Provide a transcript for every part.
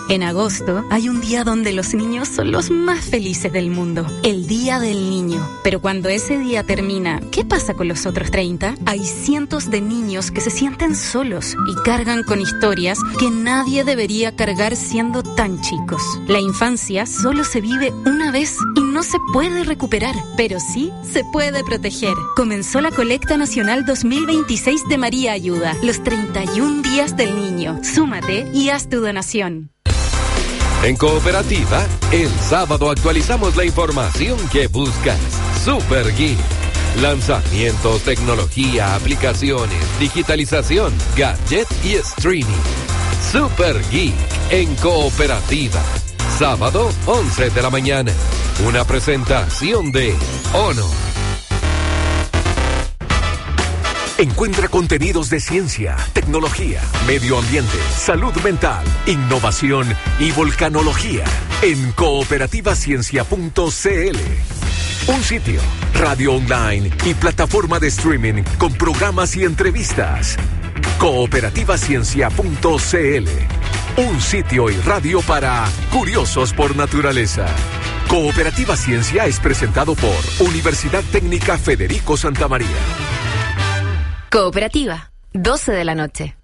En agosto hay un día donde los niños son los más felices del mundo, el Día del Niño. Pero cuando ese día termina, ¿qué pasa con los otros 30? Hay cientos de niños que se sienten solos y cargan con historias que nadie debería cargar siendo tan chicos. La infancia solo se vive una vez y no se puede recuperar, pero sí se puede proteger. Comenzó la Colecta Nacional 2026 de María Ayuda, los 31 días del niño. Súmate y haz tu donación. En Cooperativa, el sábado actualizamos la información que buscas. Super Geek. Lanzamientos, tecnología, aplicaciones, digitalización, gadget y streaming. Super Geek en Cooperativa. Sábado, 11 de la mañana. Una presentación de Ono. Encuentra contenidos de ciencia, tecnología, medio ambiente, salud mental, innovación y volcanología en cooperativaciencia.cl. Un sitio, radio online y plataforma de streaming con programas y entrevistas. Cooperativaciencia.cl. Un sitio y radio para curiosos por naturaleza. Cooperativa Ciencia es presentado por Universidad Técnica Federico Santa María. Cooperativa, 12 de la noche.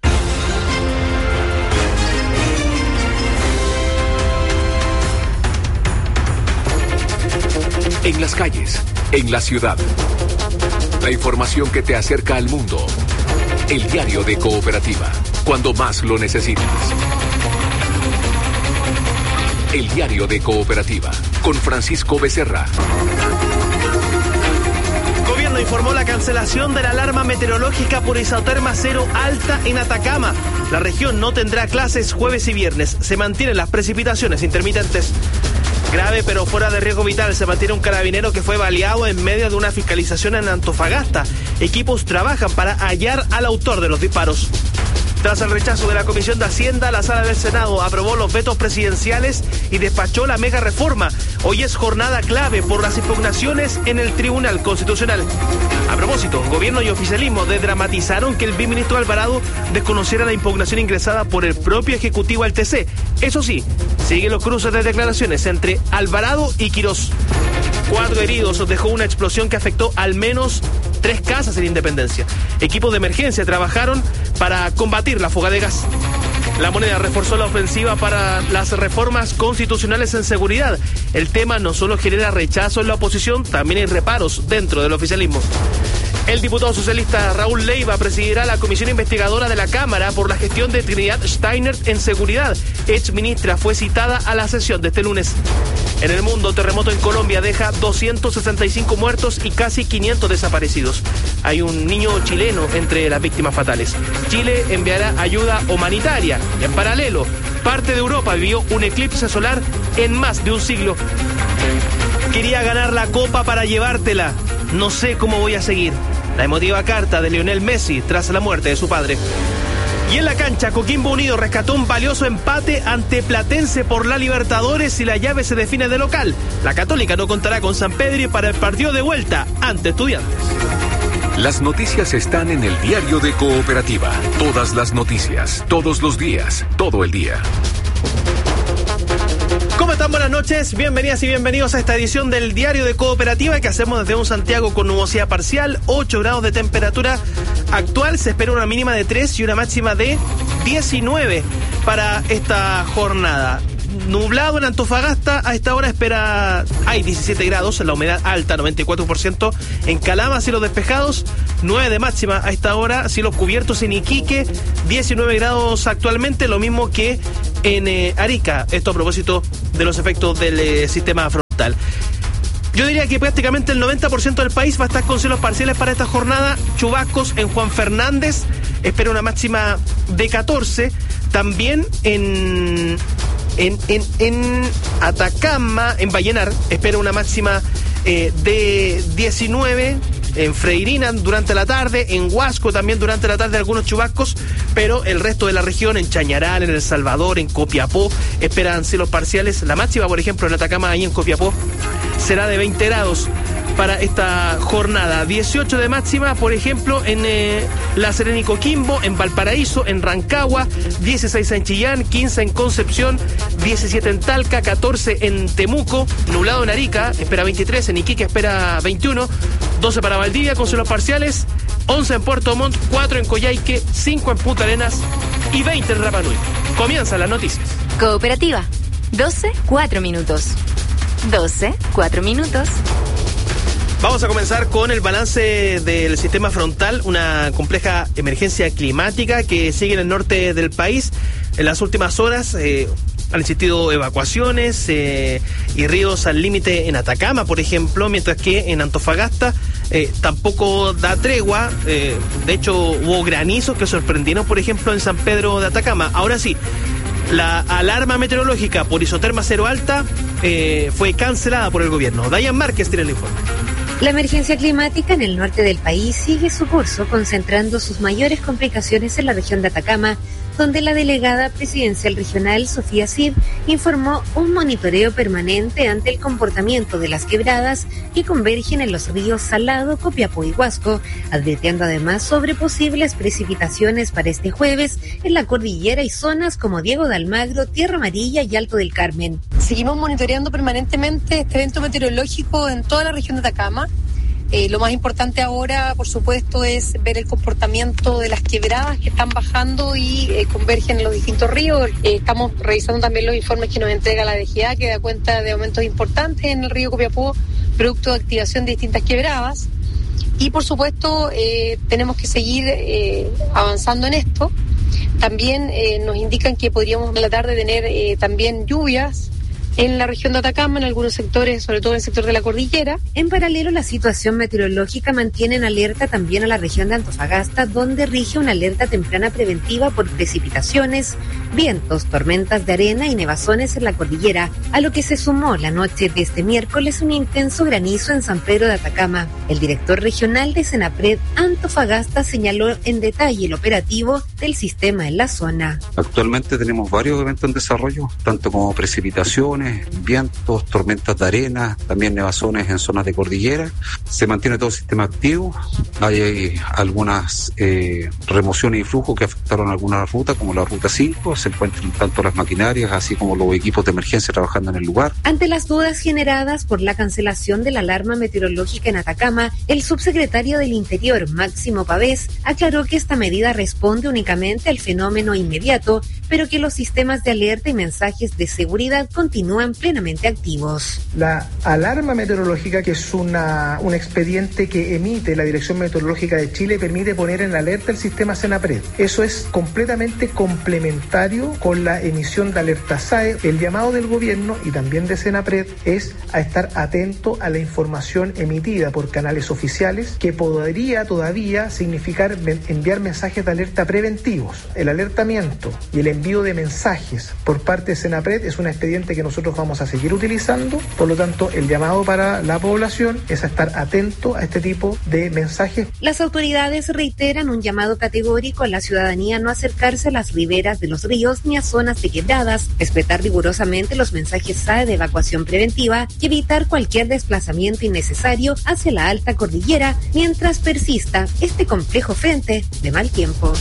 En las calles, en la ciudad. La información que te acerca al mundo. El diario de Cooperativa, cuando más lo necesitas. El diario de Cooperativa, con Francisco Becerra. Gobierno informó la cancelación de la alarma meteorológica por isoterma cero alta en Atacama. La región no tendrá clases jueves y viernes. Se mantienen las precipitaciones intermitentes. Grave pero fuera de riesgo vital se mantiene un carabinero que fue baleado en medio de una fiscalización en Antofagasta. Equipos trabajan para hallar al autor de los disparos. Tras el rechazo de la Comisión de Hacienda, la Sala del Senado aprobó los vetos presidenciales y despachó la mega reforma. Hoy es jornada clave por las impugnaciones en el Tribunal Constitucional. A propósito, gobierno y oficialismo desdramatizaron que el viceministro Alvarado desconociera la impugnación ingresada por el propio Ejecutivo al TC. Eso sí, siguen los cruces de declaraciones entre Alvarado y Quirós. 4 heridos dejó una explosión que afectó al menos 3 casas en Independencia. Equipos de emergencia trabajaron para combatir la fuga de gas. La Moneda reforzó la ofensiva para las reformas constitucionales en seguridad. El tema no solo genera rechazo en la oposición, también hay reparos dentro del oficialismo. El diputado socialista Raúl Leiva presidirá la comisión investigadora de la Cámara por la gestión de Trinidad Steiner en seguridad. Ex ministra fue citada a la sesión de este lunes. En el mundo, terremoto en Colombia deja 265 muertos y casi 500 desaparecidos. Hay un niño chileno entre las víctimas fatales. Chile enviará ayuda humanitaria. En paralelo, parte de Europa vivió un eclipse solar en más de un siglo. Quería ganar la copa para llevártela. No sé cómo voy a seguir. La emotiva carta de Lionel Messi tras la muerte de su padre. Y en la cancha, Coquimbo Unido rescató un valioso empate ante Platense por la Libertadores y la llave se define de local. La Católica no contará con San Pedro para el partido de vuelta ante Estudiantes. Las noticias están en el diario de Cooperativa. Todas las noticias, todos los días, todo el día. ¿Cómo están? Buenas noches, bienvenidas y bienvenidos a esta edición del Diario de Cooperativa que hacemos desde un Santiago con nubosidad parcial, 8 grados de temperatura actual, se espera una mínima de 3 y una máxima de 19 para esta jornada. Nublado en Antofagasta, a esta hora hay 17 grados, la humedad alta, 94%, en Calama, cielos despejados, 9 de máxima a esta hora, cielos cubiertos en Iquique, 19 grados actualmente, lo mismo que en Arica, esto a propósito de los efectos del sistema frontal. Yo diría que prácticamente el 90% del país va a estar con cielos parciales para esta jornada, chubascos en Juan Fernández, espera una máxima de 14, también en Atacama, en Vallenar, espera una máxima de 19, en Freirina durante la tarde, en Huasco también durante la tarde algunos chubascos, pero el resto de la región, en Chañaral, en El Salvador, en Copiapó, esperan cielos parciales. La máxima, por ejemplo, en Atacama, ahí en Copiapó, será de 20 grados. para esta jornada. 18 de máxima, por ejemplo, en La Serena y Coquimbo, en Valparaíso, en Rancagua, 16 en Chillán, 15 en Concepción, 17 en Talca, 14 en Temuco, nublado en Arica, espera 23, en Iquique espera 21, 12 para Valdivia con cielos parciales, 11 en Puerto Montt, 4 en Coyhaique, 5 en Punta Arenas y 20 en Rapa Nui. Comienzan las noticias. Cooperativa. 12, 4 minutos. 12, 4 minutos. Vamos a comenzar con el balance del sistema frontal, una compleja emergencia climática que sigue en el norte del país. En las últimas horas han existido evacuaciones y ríos al límite en Atacama, por ejemplo, mientras que en Antofagasta tampoco da tregua. De hecho, hubo granizos que sorprendieron, por ejemplo, en San Pedro de Atacama. Ahora sí, la alarma meteorológica por isoterma cero alta fue cancelada por el gobierno. Dayan Márquez tiene el informe. La emergencia climática en el norte del país sigue su curso, concentrando sus mayores complicaciones en la región de Atacama, donde la delegada presidencial regional, Sofía Cid, informó un monitoreo permanente ante el comportamiento de las quebradas que convergen en los ríos Salado, Copiapó y Huasco, advirtiendo además sobre posibles precipitaciones para este jueves en la cordillera y zonas como Diego de Almagro, Tierra Amarilla y Alto del Carmen. Seguimos monitoreando permanentemente este evento meteorológico en toda la región de Atacama. Lo más importante ahora, por supuesto, es ver el comportamiento de las quebradas que están bajando y convergen en los distintos ríos. Estamos revisando también los informes que nos entrega la DGA, que da cuenta de aumentos importantes en el río Copiapó, producto de activación de distintas quebradas. Y, por supuesto, tenemos que seguir avanzando en esto. También nos indican que podríamos en la tarde tener también lluvias en la región de Atacama, en algunos sectores, sobre todo en el sector de la cordillera. En paralelo, la situación meteorológica mantiene en alerta también a la región de Antofagasta, donde rige una alerta temprana preventiva por precipitaciones, vientos, tormentas de arena y nevazones en la cordillera, a lo que se sumó la noche de este miércoles un intenso granizo en San Pedro de Atacama. El director regional de Senapred, Antofagasta, señaló en detalle el operativo del sistema en la zona. Actualmente tenemos varios eventos en desarrollo, tanto como precipitaciones, vientos, tormentas de arena, también nevazones en zonas de cordillera. Se mantiene todo el sistema activo. Hay algunas remociones y flujos que afectaron algunas rutas, como la ruta 5. Se encuentran tanto las maquinarias así como los equipos de emergencia trabajando en el lugar. Ante las dudas generadas por la cancelación de la alarma meteorológica en Atacama, el subsecretario del Interior, Máximo Pavés, aclaró que esta medida responde únicamente al fenómeno inmediato, pero que los sistemas de alerta y mensajes de seguridad continúan plenamente activos. La alarma meteorológica, que es un expediente que emite la Dirección Meteorológica de Chile, permite poner en alerta el sistema Senapred. Eso es completamente complementario con la emisión de alerta SAE. El llamado del gobierno y también de Senapred es a estar atento a la información emitida por canales oficiales, que podría todavía significar enviar mensajes de alerta preventivos. El alertamiento y el envío de mensajes por parte de Senapred es un expediente que nosotros vamos a seguir utilizando. Por lo tanto, el llamado para la población es a estar atento a este tipo de mensajes. Las autoridades reiteran un llamado categórico a la ciudadanía a no acercarse a las riberas de los ríos ni a zonas de quebradas, respetar rigurosamente los mensajes SAE de evacuación preventiva y evitar cualquier desplazamiento innecesario hacia la alta cordillera mientras persista este complejo frente de mal tiempo.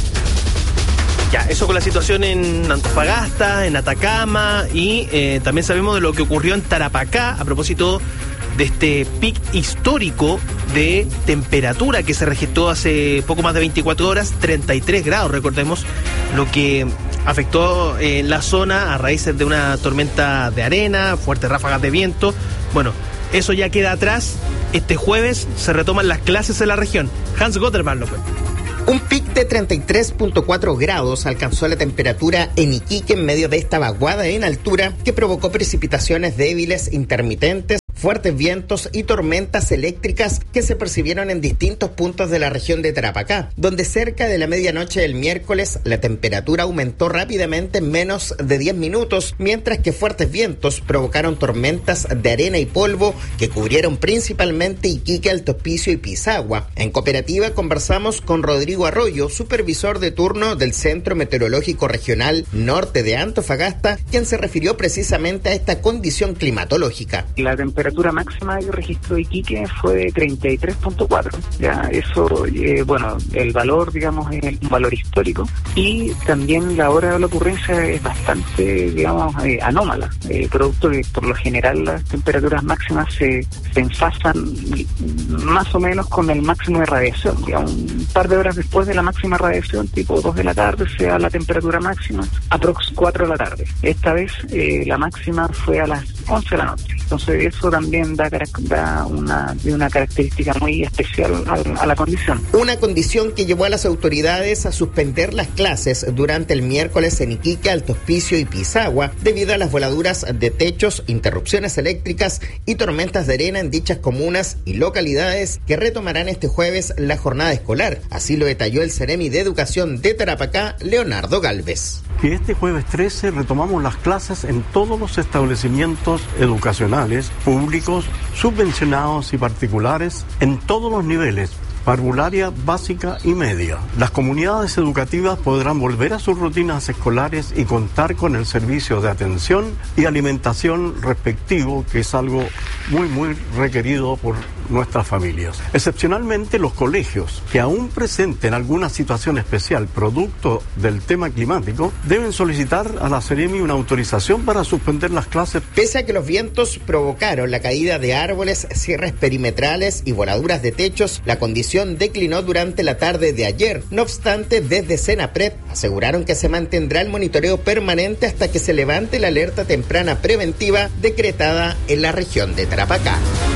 Ya, eso con la situación en Antofagasta, en Atacama y también sabemos de lo que ocurrió en Tarapacá a propósito de este pic histórico de temperatura que se registró hace poco más de 24 horas, 33 grados, recordemos, lo que afectó la zona a raíz de una tormenta de arena, fuertes ráfagas de viento. Bueno, eso ya queda atrás. Este jueves se retoman las clases en la región. Hans Gotterman lo fue. Un pic de 33.4 grados alcanzó la temperatura en Iquique en medio de esta vaguada en altura que provocó precipitaciones débiles, intermitentes, fuertes vientos y tormentas eléctricas que se percibieron en distintos puntos de la región de Tarapacá, donde cerca de la medianoche del miércoles la temperatura aumentó rápidamente en menos de 10 minutos, mientras que fuertes vientos provocaron tormentas de arena y polvo que cubrieron principalmente Iquique, Alto Hospicio y Pisagua. En Cooperativa conversamos con Rodrigo Arroyo, supervisor de turno del Centro Meteorológico Regional Norte de Antofagasta, quien se refirió precisamente a esta condición climatológica. La temperatura temperatura máxima que registró Iquique fue de 33.4. Ya, eso, bueno, el valor, digamos, es un valor histórico, y también la hora de la ocurrencia es bastante, digamos, anómala, producto de, por lo general, las temperaturas máximas se enfasan más o menos con el máximo de radiación. Digamos, un par de horas después de la máxima radiación, tipo 2 de la tarde, se da la temperatura máxima, aprox 4 de la tarde. Esta vez la máxima fue a las 11 de la noche. Entonces eso también da una característica muy especial a la condición. Una condición que llevó a las autoridades a suspender las clases durante el miércoles en Iquique, Alto Hospicio y Pisagua, debido a las voladuras de techos, interrupciones eléctricas y tormentas de arena en dichas comunas y localidades, que retomarán este jueves la jornada escolar. Así lo detalló el Ceremi de Educación de Tarapacá, Leonardo Galvez. Que este jueves 13 retomamos las clases en todos los establecimientos educacionales, públicos, subvencionados y particulares, en todos los niveles, parvularia, básica y media. Las comunidades educativas podrán volver a sus rutinas escolares y contar con el servicio de atención y alimentación respectivo, que es algo muy requerido por nuestras familias. Excepcionalmente, los colegios que aún presenten alguna situación especial producto del tema climático deben solicitar a la Ceremi una autorización para suspender las clases. Pese a que los vientos provocaron la caída de árboles, cierres perimetrales y voladuras de techos, la condición declinó durante la tarde de ayer. No obstante, desde Senapred aseguraron que se mantendrá el monitoreo permanente hasta que se levante la alerta temprana preventiva decretada en la región de Tarapacá.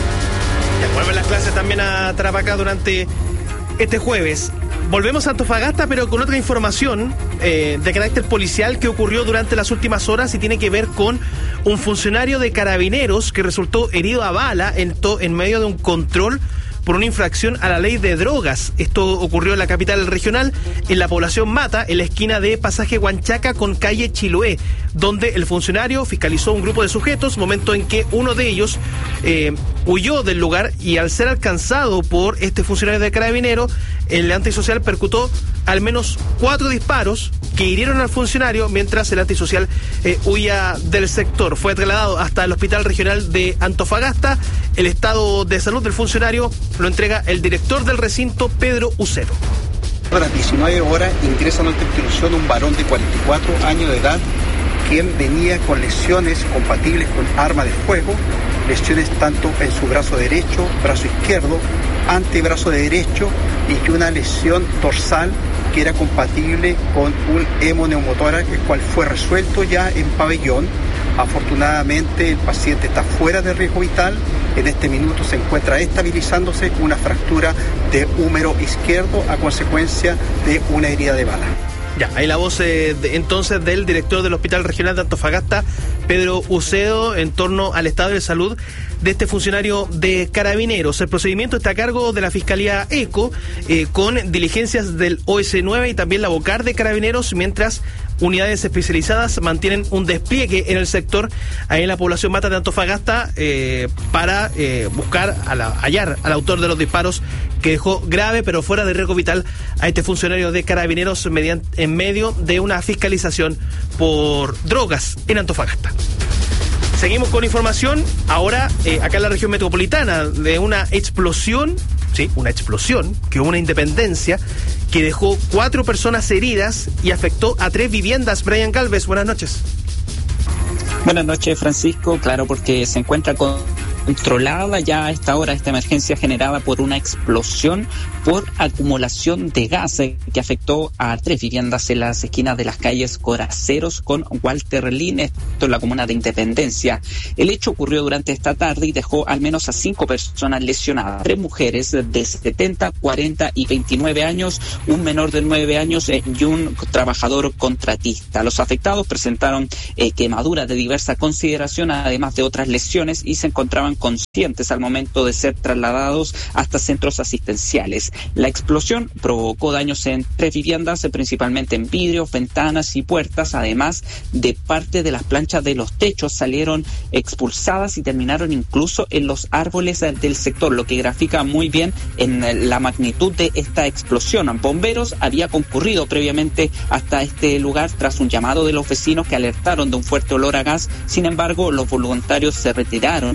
Ya vuelven las clases también a Tarapacá durante este jueves. Volvemos a Antofagasta, pero con otra información de carácter policial que ocurrió durante las últimas horas y tiene que ver con un funcionario de Carabineros que resultó herido a bala en medio de un control por una infracción a la ley de drogas. Esto ocurrió en la capital regional, en la población Mata, en la esquina de Pasaje Huanchaca con calle Chiloé, donde el funcionario fiscalizó un grupo de sujetos, momento en que uno de ellos huyó del lugar, y al ser alcanzado por este funcionario de Carabinero, el antisocial percutó al menos 4 disparos que hirieron al funcionario mientras el antisocial huía del sector. Fue trasladado hasta el Hospital Regional de Antofagasta. El estado de salud del funcionario lo entrega el director del recinto, Pedro Ucero. A las 19 horas ingresa a nuestra institución un varón de 44 años de edad, quien venía con lesiones compatibles con arma de fuego, lesiones tanto en su brazo derecho, brazo izquierdo, antebrazo derecho, y que una lesión dorsal que era compatible con un hemoneumotórax, el cual fue resuelto ya en pabellón. Afortunadamente el paciente está fuera de riesgo vital. En este minuto se encuentra estabilizándose una fractura de húmero izquierdo a consecuencia de una herida de bala. Ya, ahí la voz entonces del director del Hospital Regional de Antofagasta, Pedro Ucedo, en torno al estado de salud de este funcionario de Carabineros. El procedimiento está a cargo de la Fiscalía ECO, con diligencias del OS9 y también la BOCAR de Carabineros, mientras unidades especializadas mantienen un despliegue en el sector, ahí en la población Mata de Antofagasta, para buscar, hallar al autor de los disparos que dejó grave pero fuera de riesgo vital a este funcionario de Carabineros en medio de una fiscalización por drogas en Antofagasta. Seguimos con información, ahora acá en la región metropolitana, de una explosión, que hubo una independencia que dejó 4 personas heridas y afectó a 3 viviendas. Brian Galvez, buenas noches. Buenas noches, Francisco. Claro, porque se encuentra controlada ya a esta hora esta emergencia generada por una explosión por acumulación de gas que afectó a 3 viviendas en las esquinas de las calles Coraceros con Walter Lin, esto en la comuna de Independencia. El hecho ocurrió durante esta tarde y dejó al menos a 5 personas lesionadas, 3 mujeres de 70, 40 y 29 años, un menor de 9 años y un trabajador contratista. Los afectados presentaron quemaduras de diversa consideración, además de otras lesiones, y se encontraban conscientes al momento de ser trasladados hasta centros asistenciales. La explosión provocó daños en 3 viviendas, principalmente en vidrios, ventanas y puertas. Además, de parte de las planchas de los techos salieron expulsadas y terminaron incluso en los árboles del sector, lo que grafica muy bien en la magnitud de esta explosión. Bomberos había concurrido previamente hasta este lugar tras un llamado de los vecinos que alertaron de un fuerte olor a gas. Sin embargo, los voluntarios se retiraron una vez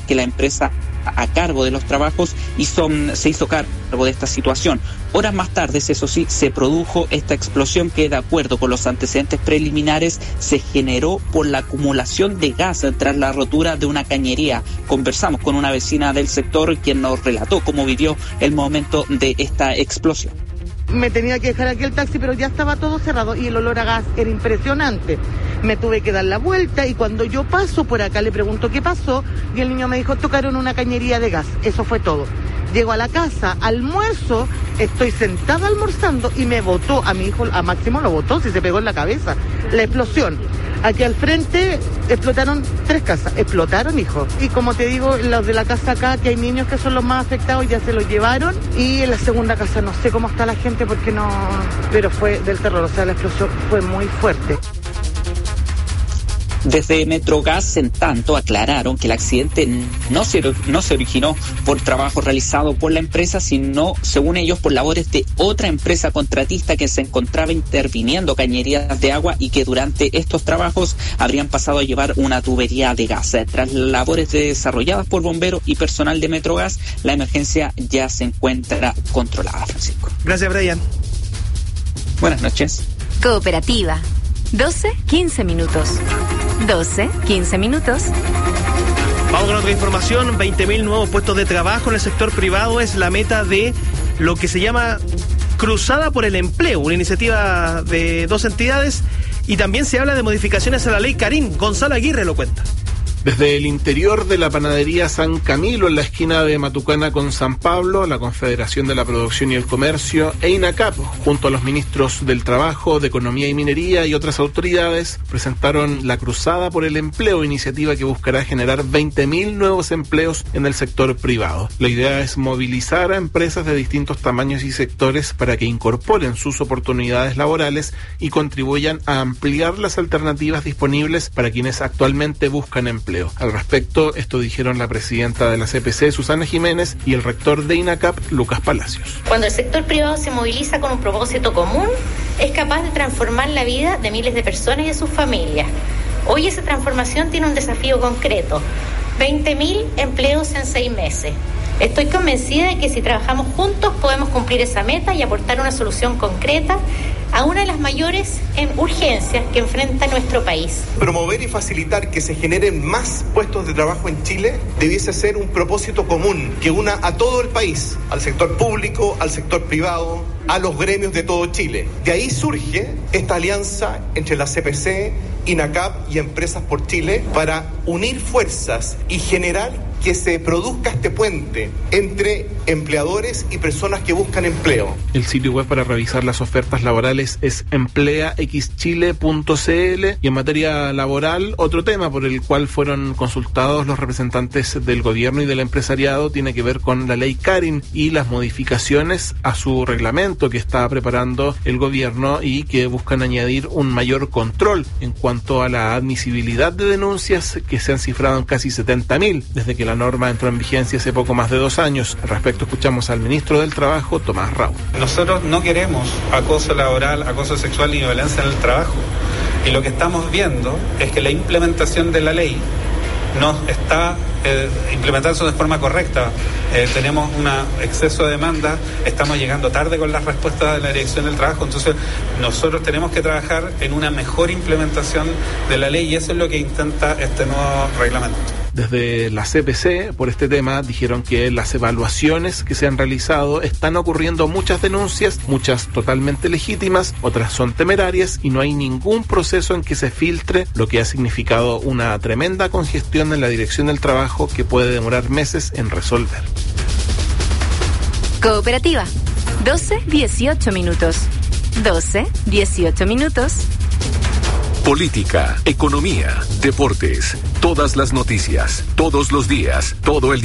que la empresa a cargo de los trabajos se hizo cargo de esta situación. Horas más tarde, eso sí, se produjo esta explosión que, de acuerdo con los antecedentes preliminares, se generó por la acumulación de gas tras la rotura de una cañería. Conversamos con una vecina del sector quien nos relató cómo vivió el momento de esta explosión. Me tenía que dejar aquí el taxi, pero ya estaba todo cerrado y el olor a gas era impresionante. Me tuve que dar la vuelta y cuando yo paso por acá le pregunto qué pasó y el niño me dijo, tocaron una cañería de gas. Eso fue todo. Llego a la casa, almuerzo, estoy sentada almorzando y me botó, a mi hijo, a Máximo lo botó, si se pegó en la cabeza, la explosión. Aquí al frente explotaron 3 casas, explotaron, hijo. Y como te digo, los de la casa acá, que hay niños que son los más afectados, ya se los llevaron. Y en la segunda casa no sé cómo está la gente porque no, pero fue del terror, o sea, la explosión fue muy fuerte. Desde Metrogas, en tanto, aclararon que el accidente no se originó por trabajo realizado por la empresa, sino, según ellos, por labores de otra empresa contratista que se encontraba interviniendo cañerías de agua y que durante estos trabajos habrían pasado a llevar una tubería de gas. Tras labores desarrolladas por bomberos y personal de Metrogas, la emergencia ya se encuentra controlada, Francisco. Gracias, Brian. Buenas noches. Cooperativa. 12-15 minutos. 12-15 minutos. Vamos con otra información. 20.000 nuevos puestos de trabajo en el sector privado es la meta de lo que se llama Cruzada por el Empleo, una iniciativa de 2 entidades, y también se habla de modificaciones a la ley Karim. Gonzalo Aguirre lo cuenta. Desde el interior de la panadería San Camilo, en la esquina de Matucana con San Pablo, la Confederación de la Producción y el Comercio e INACAP, junto a los ministros del Trabajo, de Economía y Minería y otras autoridades, presentaron la Cruzada por el Empleo, iniciativa que buscará generar 20.000 nuevos empleos en el sector privado. La idea es movilizar a empresas de distintos tamaños y sectores para que incorporen sus oportunidades laborales y contribuyan a ampliar las alternativas disponibles para quienes actualmente buscan empleo. Al respecto, esto dijeron la presidenta de la CPC, Susana Jiménez, y el rector de INACAP, Lucas Palacios. Cuando el sector privado se moviliza con un propósito común, es capaz de transformar la vida de miles de personas y de sus familias. Hoy esa transformación tiene un desafío concreto: 20.000 empleos en 6 meses. Estoy convencida de que si trabajamos juntos podemos cumplir esa meta y aportar una solución concreta a una de las mayores urgencias que enfrenta nuestro país. Promover y facilitar que se generen más puestos de trabajo en Chile debiese ser un propósito común que una a todo el país, al sector público, al sector privado, a los gremios de todo Chile. De ahí surge esta alianza entre la CPC, INACAP y Empresas por Chile para unir fuerzas y generar que se produzca este puente entre empleadores y personas que buscan empleo. El sitio web para revisar las ofertas laborales es empleaxchile.cl, y en materia laboral, otro tema por el cual fueron consultados los representantes del gobierno y del empresariado tiene que ver con la ley Karim y las modificaciones a su reglamento que está preparando el gobierno y que buscan añadir un mayor control en cuanto a la admisibilidad de denuncias, que se han cifrado en casi 70.000 desde que la norma entró en vigencia hace poco más de 2 años. Al respecto, escuchamos al ministro del Trabajo, Tomás Raúl. Nosotros no queremos acoso laboral, acoso sexual y violencia en el trabajo. Y lo que estamos viendo es que la implementación de la ley no está implementándose de forma correcta. Tenemos un exceso de demanda, estamos llegando tarde con las respuestas de la Dirección del Trabajo, entonces nosotros tenemos que trabajar en una mejor implementación de la ley y eso es lo que intenta este nuevo reglamento. Desde la CPC, por este tema, dijeron que las evaluaciones que se han realizado están ocurriendo muchas denuncias, muchas totalmente legítimas, otras son temerarias y no hay ningún proceso en que se filtre, lo que ha significado una tremenda congestión en la Dirección del Trabajo que puede demorar meses en resolver. Cooperativa. 12-18 minutos. 12-18 minutos. Política, economía, deportes, todas las noticias, todos los días, todo el día.